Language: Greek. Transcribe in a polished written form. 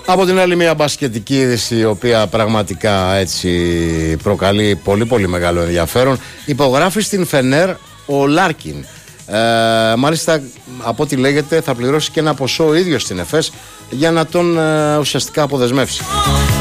Από την άλλη, μια μπασκετική είδηση, η οποία πραγματικά έτσι προκαλεί πολύ πολύ μεγάλο ενδιαφέρον. Υπογράφει στην Φενέρ ο Λάρκιν. Μάλιστα, από ό,τι λέγεται, θα πληρώσει και ένα ποσό ο ίδιος στην ΕΦΕΣ για να τον ουσιαστικά αποδεσμεύσει.